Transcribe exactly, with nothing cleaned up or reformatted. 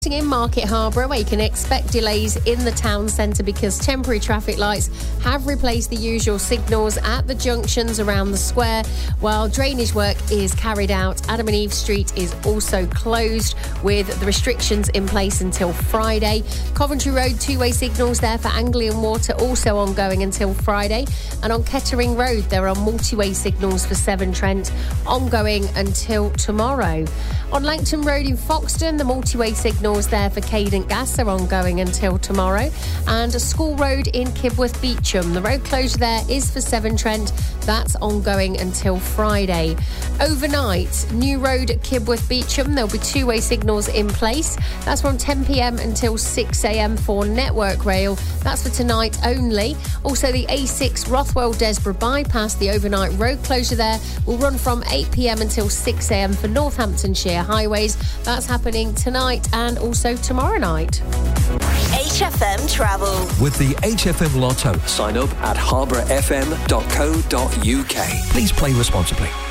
In Market Harborough, where you can expect delays in the town centre because temporary traffic lights have replaced the usual signals at the junctions around the square, while drainage work is carried out. Adam and Eve Street is also closed with the restrictions in place until Friday. Coventry Road, two-way signals there for Anglian Water also ongoing until Friday. And on Kettering Road, there are multi-way signals for Severn Trent ongoing until tomorrow. On Langton Road in Foxton, the multi-way signals there for Cadent Gas are ongoing until tomorrow. And School Road in Kibworth Beecham, the road closure there is for Severn Trent. That's ongoing until Friday. Overnight, New Road at Kibworth Beecham, there'll be two-way signals in place. That's from ten p.m. until six a.m. for Network Rail. That's for tonight only. Also, the A six Rothwell Desborough bypass, the overnight road closure there will run from eight p.m. until six a.m. for Northamptonshire Highways. That's happening tonight and also tomorrow night. H F M Travel. With the H F M Lotto. Sign up at harborough f m dot co dot u k. Please play responsibly.